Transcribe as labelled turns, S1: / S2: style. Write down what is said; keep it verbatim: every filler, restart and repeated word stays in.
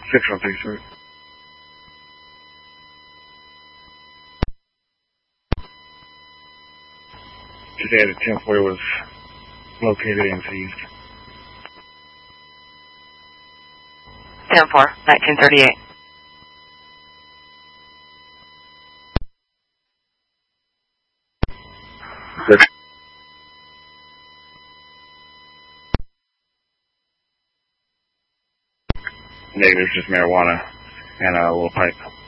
S1: six one three, sir. Today the ten forty was located and seized.
S2: ten four, nineteen thirty-eight.
S1: Six. Negative, just marijuana and a little pipe.